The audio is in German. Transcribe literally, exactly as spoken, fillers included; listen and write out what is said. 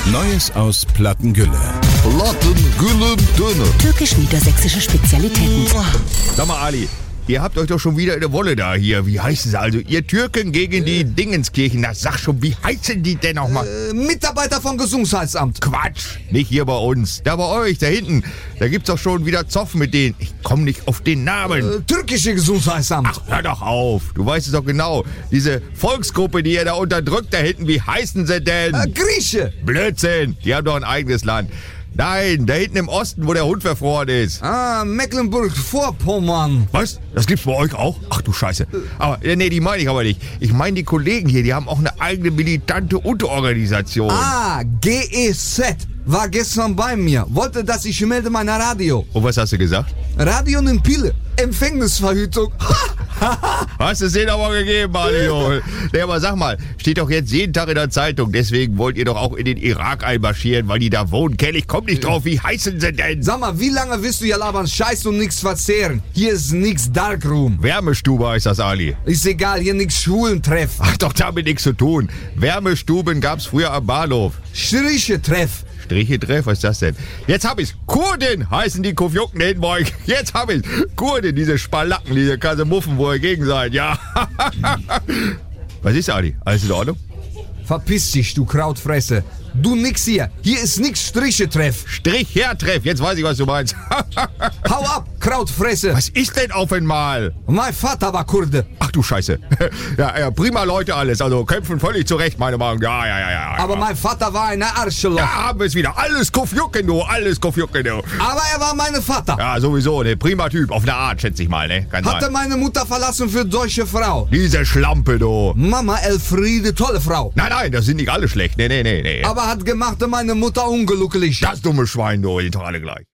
Neues aus Plattengülle. Plattengülle Döner. Türkisch-niedersächsische Spezialitäten. Sag mal, Ali, ihr habt euch doch schon wieder in der Wolle da hier. Wie heißen sie also? Ihr Türken gegen die Dingenskirchen. Na, sag schon, wie heißen die denn nochmal? Äh, Mitarbeiter vom Gesundheitsamt. Quatsch, nicht hier bei uns. Da bei euch, da hinten. Da gibt's doch schon wieder Zoff mit denen. Ich komm nicht auf den Namen. Äh, türkische Gesundheitsamt. Ach, hör doch auf. Du weißt es doch genau. Diese Volksgruppe, die ihr da unterdrückt da hinten, wie heißen sie denn? Äh, Grieche. Blödsinn, die haben doch ein eigenes Land. Nein, da hinten im Osten, wo der Hund verfroren ist. Ah, Mecklenburg-Vorpommern. Was? Das gibt's bei euch auch? Ach du Scheiße. Aber, äh, nee, die meine ich aber nicht. Ich meine die Kollegen hier, die haben auch eine eigene militante Unterorganisation. Ah, G E Z. War gestern bei mir. Wollte, dass ich melde mein Radio. Und was hast du gesagt? Radio in Pille. Empfängnisverhütung. Hast du es denen aber gegeben, Mario? Nee, aber sag mal, steht doch jetzt jeden Tag in der Zeitung. Deswegen wollt ihr doch auch in den Irak einmarschieren, weil die da wohnen. Kelly, ich komm nicht drauf. Wie heißen sie denn? Sag mal, wie lange willst du hier labern, Scheiß und nichts verzehren? Hier ist nix Darkroom. Wärmestube heißt das, Ali. Ist egal, hier nix Schwulentreff. Ach, doch damit nichts zu tun. Wärmestuben gab's früher am Bahnhof. Striche-Treff. Striche-Treff, was ist das denn? Jetzt hab ich's. Kurden heißen die Kofjucken hinten bei euch. Jetzt hab ich's. Kurden, diese Spalacken, diese Kasemuffen, wo ihr gegen seid. Ja. Was ist, Ali? Alles in Ordnung? Verpiss dich, du Krautfresse. Du nix hier. Hier ist nix Striche-Treff. Strich-Her-Treff. Jetzt weiß ich, was du meinst. Hau ab, Krautfresse. Was ist denn auf einmal? Mein Vater war Kurde. Ach du Scheiße. Ja, ja, prima Leute alles. Also kämpfen völlig zurecht, meine Meinung. Ja, ja, ja, ja. Aber mein Vater war ein Arschloch. Ja, haben wir es wieder. Alles Kofjucken, du. Alles Kofjucken, du. Aber er war mein Vater. Ja, sowieso. Ne, prima Typ. Auf eine Art, schätze ich mal, ne? Kann Hatte sein. meine Mutter verlassen für deutsche Frau. Diese Schlampe, du. Mama Elfriede, tolle Frau. Nein, nein, das sind nicht alle schlecht. Nee, nee, nee, nee. Aber hat gemacht meine Mutter unglücklich. Das dumme Schwein, du. Die sind doch alle gleich.